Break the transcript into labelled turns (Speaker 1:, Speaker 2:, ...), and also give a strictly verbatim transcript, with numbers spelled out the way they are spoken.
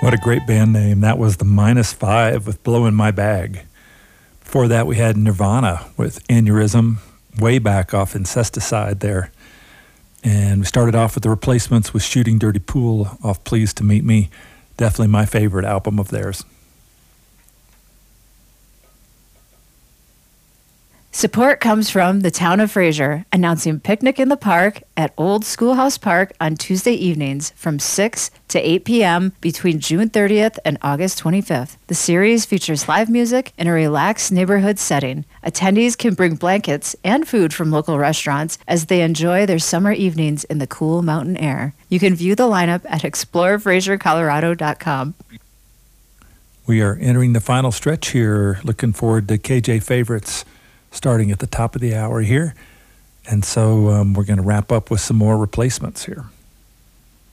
Speaker 1: What a great band name. That was the Minus Five with Blowin' My Bag. Before that, we had Nirvana with Aneurysm, way back off Incesticide there. And we started off with the Replacements with Shooting Dirty Pool off Pleased to Meet Me. Definitely my favorite album of theirs.
Speaker 2: Support comes from the town of Fraser, announcing Picnic in the Park at Old Schoolhouse Park on Tuesday evenings from six to eight p.m. between June thirtieth and August twenty-fifth. The series features live music in a relaxed neighborhood setting. Attendees can bring blankets and food from local restaurants as they enjoy their summer evenings in the cool mountain air. You can view the lineup at explore fraser colorado dot com.
Speaker 1: We are entering the final stretch here. Looking forward to K J Favorites starting at the top of the hour here. And so um, we're going to wrap up with some more replacements here.